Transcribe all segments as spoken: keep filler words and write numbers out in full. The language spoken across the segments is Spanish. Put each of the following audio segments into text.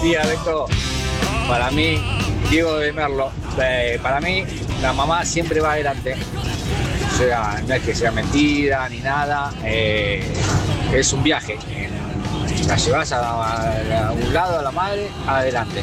día, Beto. Para mí, Diego de Merlo, eh, para mí la mamá siempre va adelante. O sea, no es que sea mentira ni nada, eh, es un viaje. La llevas a, a, a un lado a la madre, adelante.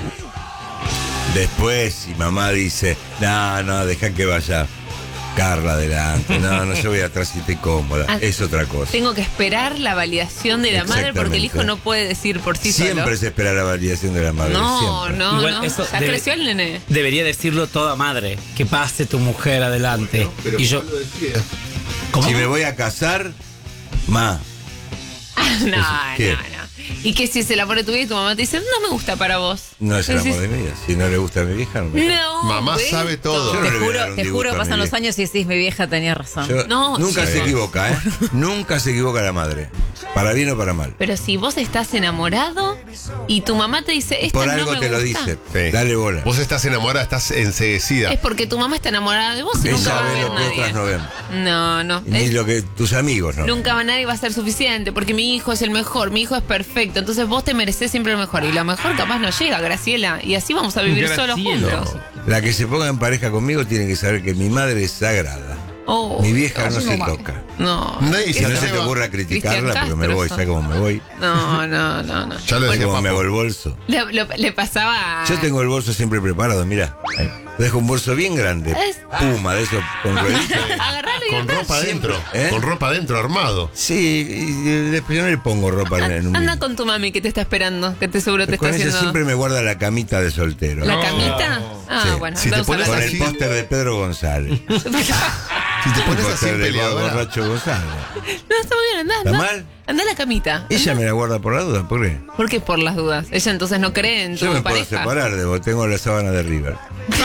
Después, si mamá dice, no, no, deja que vaya Carla adelante, no, no, yo voy atrás y estoy cómoda, ah, es otra cosa. Tengo que esperar la validación de la madre porque el hijo no puede decir por sí siempre solo. Siempre se espera la validación de la madre. No, siempre. no, Igual no, eso ya debe, creció el nene. Debería decirlo toda madre, que pase tu mujer adelante. No, pero y yo... ¿Cómo? Si me voy a casar, ma. no, no, no. Y que si se la pone tu vida y tu mamá te dice, no me gusta para vos. No es el amor de mi vida. Si no le gusta a mi vieja, no me gusta. No, mamá ¿ves? sabe todo. No te juro, te juro pasan los años y decís, mi vieja tenía razón. Yo, no, nunca sí, se no. equivoca, ¿eh? Nunca se equivoca la madre. Para bien o para mal. Pero si vos estás enamorado y tu mamá te dice, esta por no algo me te gusta, lo dice. Sí. Dale bola. Vos estás enamorada, estás enseguecida. es porque tu mamá está enamorada de vos y nunca Ella va a ve ver lo que nadie. otras no ven. No, no. Ni Es- lo que tus amigos no ven. Nunca va nadie va a ser suficiente porque mi hijo es el mejor, mi hijo es perfecto, entonces vos te mereces siempre lo mejor y lo mejor capaz no llega, Graciela, y así vamos a vivir Graciela. solos juntos. La que se ponga en pareja conmigo tiene que saber que mi madre es sagrada. Oh, Mi vieja no así se va. toca. No, Nadie Y se no se te atreva. ocurra criticarla Cristian porque me voy, Castro, ¿sabes cómo me voy? no, no, no, no. Ya lo decía ¿Cómo me Papo. hago el bolso? Le, lo- le pasaba a... Yo tengo el bolso siempre preparado, mira. Dejo un bolso bien grande. Es- Puma, de eso con rueditas. Agarralo y Con andá. ropa adentro. ¿Eh? Con ropa adentro, armado. Sí, y después yo no le pongo ropa en, en un Anda mini. con tu mami que te está esperando, que te seguro te Con está ella haciendo... siempre me guarda la camita de soltero. ¿La camita? Ah, Sí. bueno. Si te andá a pones usar Con la el así- póster de Pedro González. Si te pones así Póster en de peleadora. borracho González. No, está muy bien, andá, ¿Está andá. mal? Andá a la camita. Ella me la guarda por la duda, ¿por qué? ¿Por qué por las dudas? Ella entonces no cree en tu Yo me puedo pareja. separar de vos, tengo la sábana de River.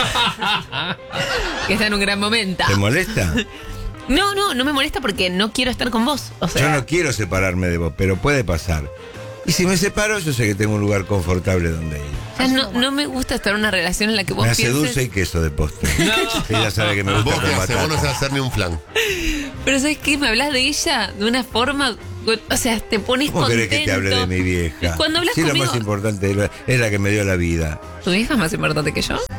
Que está en un gran momento. ¿Te molesta? No, no, no me molesta porque no quiero estar con vos. O sea, Yo no quiero separarme de vos, pero puede pasar. Y si me separo, yo sé que tengo un lugar confortable donde ir. o sea, no, no me gusta estar en una relación en la que vos Me hace pienses... dulce y queso de postre. Ella sabe que me gusta Vos con qué haces, batata. vos no sabés hacer ni un flan. Pero ¿sabes qué? Me hablas de ella de una forma... O sea, te pones ¿Cómo contento. querés que te hable de mi vieja? Cuando hablas sí, conmigo... lo más importante es la, es la que me dio la vida. ¿Tu vieja es más importante que yo?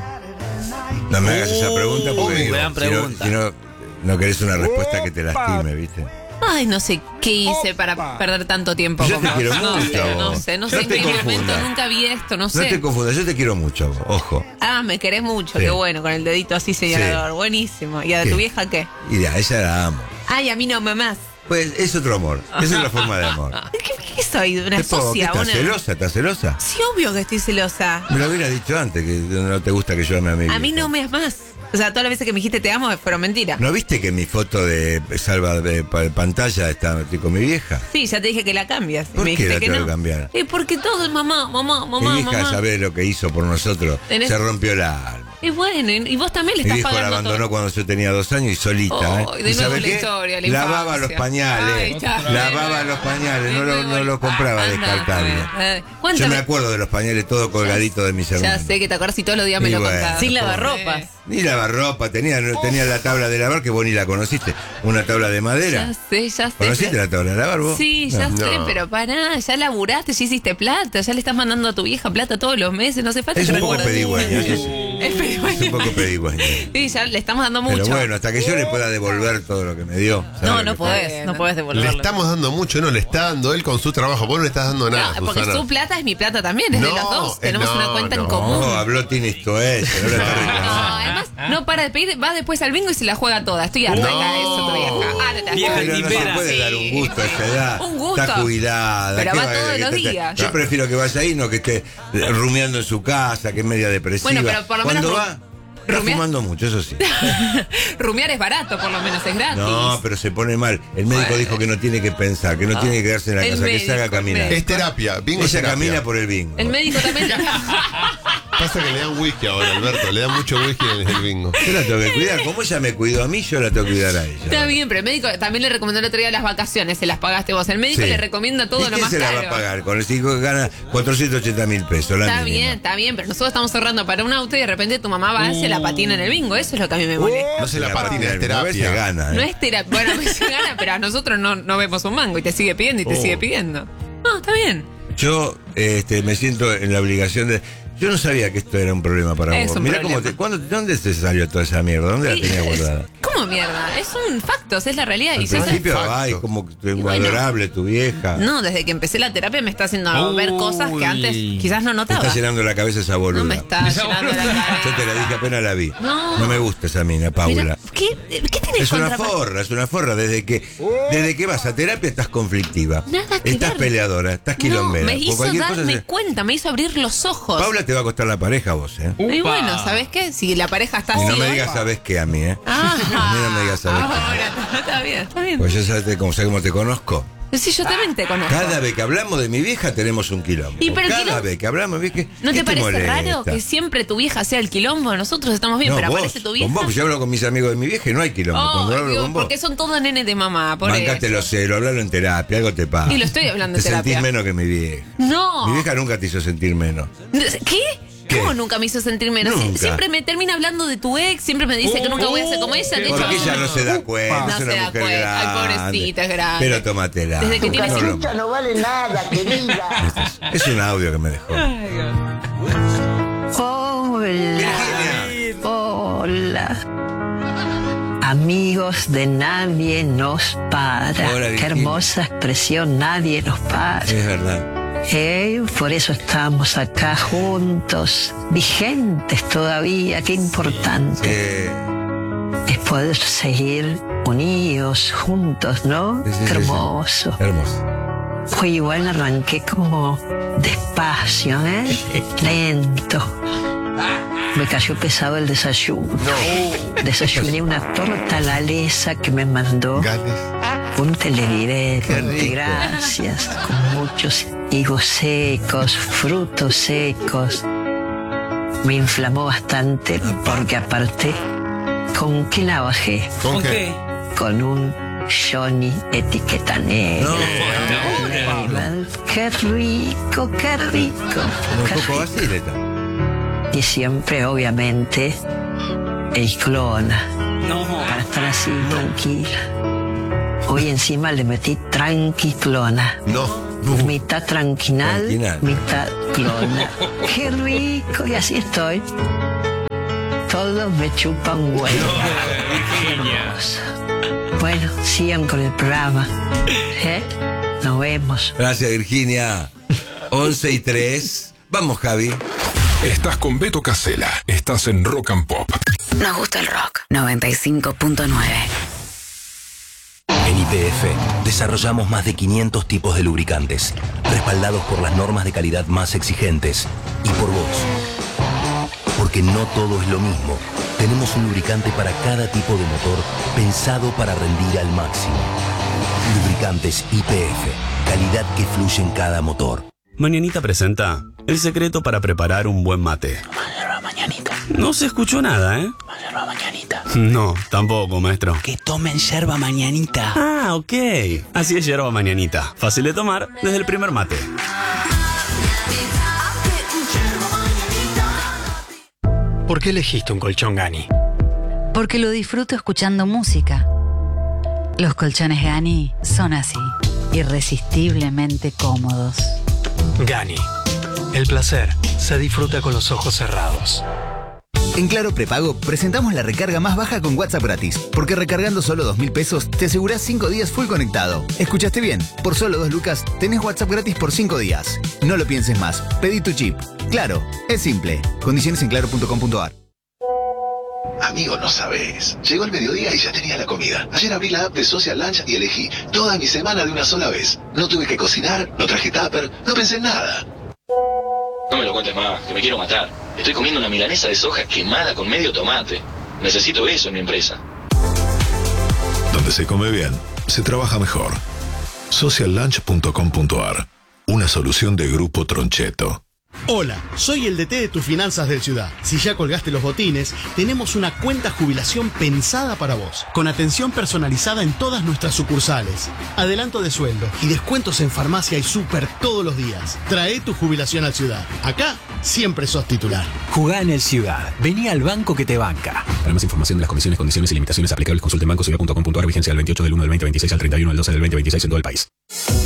No me hagas esa pregunta porque Uy, gran si no- pregunta. si no, no querés una respuesta que te lastime, ¿viste? Ay, no sé qué hice para perder tanto tiempo Yo con te vos. quiero no mucho, sé, vos. no sé, no No sé en te qué momento, confundas. nunca vi esto, no No sé. te confundas, yo te quiero mucho, vos, ojo. Ah, me querés mucho, Sí. qué bueno, con el dedito así señalador, Sí. buenísimo. ¿Y a ¿Qué? tu vieja qué? Y a ella la amo. Ay, a mí no, mamás. Pues es otro amor, esa es la forma de amor. ¿Qué, qué soy? ¿Una ¿Qué po- qué socia? ¿Estás Una... celosa? ¿Estás celosa? Sí, obvio que estoy celosa. Me lo hubiera dicho antes, que no te gusta que yo ame a mi A mí vieja. no me amas. O sea, todas las veces que me dijiste te amo fueron mentiras. ¿No viste que mi foto de salva de pa- pantalla está estoy con mi vieja? Sí, ya te dije que la cambias. ¿Por me qué dijiste la que tengo no. que cambiar? Eh, porque todo es mamá, mamá, Mi mamá, vieja mamá. sabe lo que hizo por nosotros. Tenés- Se rompió la alma. Y bueno, y y vos también le Mi estás viejo la pagando abandonó todo. cuando yo tenía dos años y solita. Oh, ¿eh? de ¿Y nuevo sabe la qué? historia, la Lavaba infancia. los pañales. Ay, ya. Lavaba los pañales, no lo, no lo compraba Anda, descartable. eh, Yo cuéntame. me acuerdo de los pañales todos colgaditos de mis Ya hermanos. sé que te acuerdas y todos los días me Y lo bueno. contás. Sin lavarropas. Ni lavarropa, tenía, tenía la tabla de lavar que vos ni la conociste. Una tabla de madera. Ya sé, ya sé. ¿Conociste la tabla de lavar vos? Sí, ya No. sé, No. pero pará, ya laburaste, ya hiciste plata, ya le estás mandando a tu vieja plata todos los meses, no hace falta Es que un poco recuerdes. pedigüeño, eso sí. Es pedigüeño. Es un poco pedigüeño. Sí, ya le estamos dando mucho. Pero bueno, hasta que yo le pueda devolver todo lo que me dio. ¿sabes No, lo no que podés, no podés Le devolverlo. estamos dando mucho, no le está dando él con su trabajo. Vos no le estás dando nada, No, porque Susana. su plata es mi plata también, es de No, los dos. eh, Tenemos no, una cuenta en no. común. No, habló tiene esto es, no le está No, reclamando. además, no para de pedir, va después al bingo y se la juega toda. Estoy harta de No. caer eso, tu vieja. Harta. Vieja Pero no se Libera. puede dar un gusto a esa edad. Un gusto. Está jubilada. Pero ¿qué va a- todos que los te- días. Yo prefiero que vaya ahí, no que esté rumiando en su casa, que es media depresiva. Bueno, pero por lo menos ¿Cuándo ru- va? Está rumiar- fumando mucho, eso sí. Rumiar es barato, por lo menos es gratis. No, pero se pone mal. El médico Bueno. dijo que no tiene que pensar, que no tiene que quedarse en la El casa, que se haga médico, el caminar. Es terapia, bingo es Ella terapia. camina por el bingo. El médico también. Pasa que le dan whisky ahora, Alberto. Le dan mucho whisky en el bingo. Yo la tengo que cuidar. Como ella me cuidó a mí, yo la tengo que cuidar a ella. Está bien, pero el médico también le recomendó el otro día las vacaciones, se las pagaste vos. El médico Sí. le recomienda todo ¿Y lo quién más se la caro. va a pagar? Con el hijo que gana cuatrocientos ochenta mil pesos. La Está mínima. bien, está bien, pero nosotros estamos cerrando para un auto y de repente tu mamá va, se la patina en el bingo. Eso es lo que a mí me molesta. No se la patina, es A terapia. veces gana. ¿eh? No es terapia. Bueno, a mí se gana, pero a nosotros no, no vemos un mango y te sigue pidiendo y te Oh. sigue pidiendo. No, está bien. Yo este, me siento en la obligación de... Yo no sabía que esto era un problema para Es vos. un Mirá problema. cómo te, ¿cuándo, ¿dónde te salió toda esa mierda? ¿Dónde Sí, la tenías es- guardada? ¿Cómo mierda? Es un facto, es la realidad. Al Y si eso es- principio, facto. ay, como que bueno. adorable tu vieja. No, desde que empecé la terapia me está haciendo ver Uy. cosas que antes quizás no Me notaba. está llenando la cabeza esa boluda. No me está llenando la cabeza. Yo te la dije apenas la vi. No. No me gusta esa mina, Paula. Mira, ¿qué, ¿Qué tenés Es una contra forra, es una forra. Desde que, desde que vas a terapia estás conflictiva. Nada que estás ver. peleadora, estás quilombera. No, me Por hizo cualquier cosa darme se- cuenta, me hizo abrir los ojos. Paula te va a costar la pareja a vos, ¿eh? Y Upa. bueno, ¿sabes qué? Si la pareja está Y así. no me hoy- digas sabes qué a mí, ¿eh? Ah, A mí no me digas sabes qué. ahora, está bien, está bien. Pues ya sabes cómo, sabes cómo te conozco. Sí, yo también te conozco. Cada vez que hablamos de mi vieja tenemos un quilombo. Y pero Cada quilombo- vez que hablamos, ¿ves que- ¿No ¿qué te parece molesta? raro que siempre tu vieja sea el quilombo? Nosotros estamos bien, No, pero vos, aparece tu vieja. con vos, pues yo hablo con mis amigos de mi vieja y no hay quilombo. Oh, Cuando hablo Dios, con vos, porque son todos nenes de mamá, por bancate eso. los celos, hablalo en terapia, algo te pasa. Y lo estoy hablando en te terapia. sentís menos que mi vieja. No. Mi vieja nunca te hizo sentir menos. ¿Qué? ¿Qué? ¿Cómo nunca me hizo sentir menos? Nunca. Siempre me termina hablando de tu ex, siempre me dice que nunca voy a ser como ella. De hecho, Porque ella no se da cuenta, No es se una da mujer cuenta. grande. Ay, pobrecita, es grande. Pero tómatela. Desde que tiene No, cinco- no. no vale nada, querida. Es un audio que me dejó. Hola. Hola. Amigos de nadie nos para. Hola, Qué Virginia. hermosa expresión, nadie nos para. Es verdad. Eh, por eso estamos acá juntos, vigentes todavía, qué importante. Eh, Es poder seguir unidos, juntos, ¿no? sí, sí, Qué sí, sí. hermoso. Hermoso. Fue igual, arranqué como despacio, ¿eh? Lento. Me cayó pesado el desayuno. Desayuné una torta a la lesa que me mandó Ganes. un Qué televidente. rico. Gracias. Con muchos higos secos, frutos secos. Me inflamó bastante porque aparte, ¿con qué la bajé? ¿Con ¿Con qué? qué? Con un Johnny etiqueta negra. No, Qué rico, qué rico. como qué un poco rico. vacileta. Y siempre, obviamente, el clona. No. Para estar así, tranquila. Hoy encima le metí tranquiclona. No. Mitad tranquinal, Tranquinal. mitad clona. Qué rico, y así estoy. Todos me chupan huevo. Qué hermoso. Bueno, sigan con el programa. ¿Eh? Nos vemos. Gracias, Virginia. once y tres. Vamos, Javi. Estás con Beto Casella. Estás en Rock and Pop. Nos gusta el rock. noventa y cinco punto nueve. En Y P F desarrollamos más de quinientos tipos de lubricantes, respaldados por las normas de calidad más exigentes y por vos. Porque no todo es lo mismo. Tenemos un lubricante para cada tipo de motor pensado para rendir al máximo. Lubricantes Y P F, calidad que fluye en cada motor. Mañanita presenta el secreto para preparar un buen mate. No se escuchó nada, ¿eh? No, tampoco, maestro. Que tomen yerba mañanita. Ah, ok. Así es yerba mañanita. Fácil de tomar desde el primer mate. ¿Por qué elegiste un colchón Gani? Porque lo disfruto escuchando música. Los colchones Gani son así, irresistiblemente cómodos. Gani. El placer se disfruta con los ojos cerrados. En Claro Prepago presentamos la recarga más baja con WhatsApp gratis, porque recargando solo dos mil pesos te asegurás cinco días full conectado. ¿Escuchaste bien? Por solo dos lucas tenés WhatsApp gratis por cinco días. No lo pienses más, pedí tu chip. Claro, es simple. Condiciones en claro punto com punto a r. Amigo, no sabes. Llegó el mediodía y ya tenía la comida. Ayer abrí la app de Social Lunch y elegí toda mi semana de una sola vez. No tuve que cocinar, no traje tupper, no pensé en nada. No me lo cuentes más, que me quiero matar. Estoy comiendo una milanesa de soja quemada con medio tomate. Necesito eso en mi empresa. Donde se come bien, se trabaja mejor. social lunch punto com punto a r. Una solución de Grupo Troncheto. Hola, soy el D T de tus finanzas del Ciudad. Si ya colgaste los botines, tenemos una cuenta jubilación pensada para vos, con atención personalizada en todas nuestras sucursales, adelanto de sueldo y descuentos en farmacia y súper todos los días. Trae tu jubilación al Ciudad. Acá siempre sos titular. Jugá en el Ciudad. Vení al banco que te banca. Para más información de las condiciones, condiciones y limitaciones aplicables, consulte en banco ciudad punto com punto a r. Vigencia del veintiocho del uno del veinte veintiséis al treinta y uno del doce del veinte veintiséis en todo el país.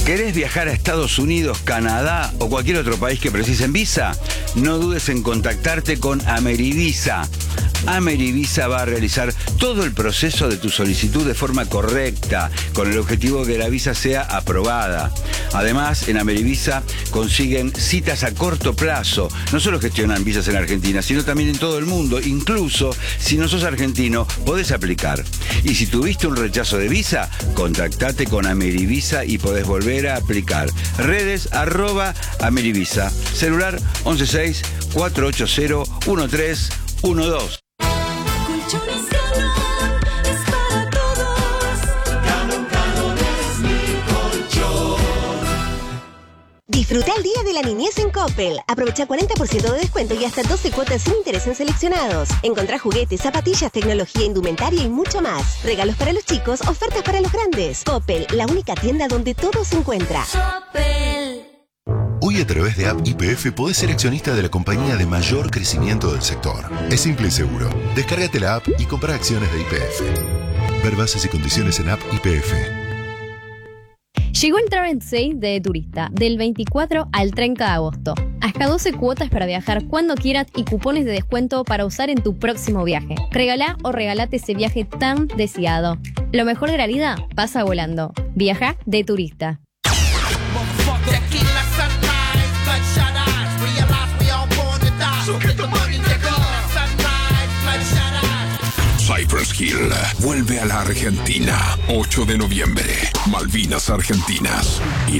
¿Querés viajar a Estados Unidos, Canadá o cualquier otro país que precisen visa? No dudes en contactarte con Amerivisa. Amerivisa va a realizar todo el proceso de tu solicitud de forma correcta, con el objetivo de que la visa sea aprobada. Además, en Amerivisa consiguen citas a corto plazo. No solo gestionan visas en Argentina, sino también en todo el mundo. Incluso, si no sos argentino, podés aplicar. Y si tuviste un rechazo de visa, contactate con Amerivisa y podés volver a aplicar. Redes arroba Amerivisa. Celular once seis, cuatro ocho cero, uno tres uno dos. Colchones Galón es para todos. Galón, Galón es mi colchón. Disfruta el Día de la Niñez en Coppel. Aprovecha cuarenta por ciento de descuento y hasta doce cuotas sin interés en seleccionados. Encontrá juguetes, zapatillas, tecnología, indumentaria y mucho más. Regalos para los chicos, ofertas para los grandes. Coppel, la única tienda donde todo se encuentra. Coppel. Hoy a través de App Y P F podés ser accionista de la compañía de mayor crecimiento del sector. Es simple y seguro. Descárgate la app y compra acciones de Y P F. Ver bases y condiciones en App Y P F. Llegó el Travel Sale de Turista, del veinticuatro al treinta de agosto. Hasta doce cuotas para viajar cuando quieras y cupones de descuento para usar en tu próximo viaje. Regalá o regalate ese viaje tan deseado. Lo mejor de la vida pasa volando. Viaja de Turista. Cypress Hill vuelve a la Argentina. ocho de noviembre. Malvinas Argentinas. Y